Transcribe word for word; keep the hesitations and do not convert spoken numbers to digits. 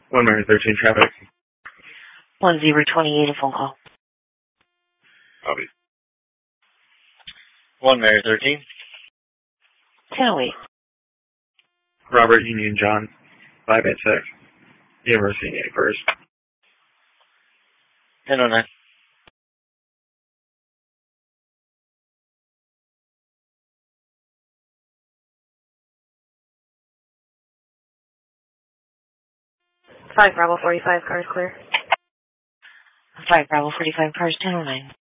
one Mary thirteen traffic. one zero twenty-eight, a phone call. Copy. one Mary thirteen. ten oh eight. Robert Union John, five eight six. University eight first. ten oh nine. five Bravo forty-five, cars clear. five Bravo forty-five, cars ten oh nine.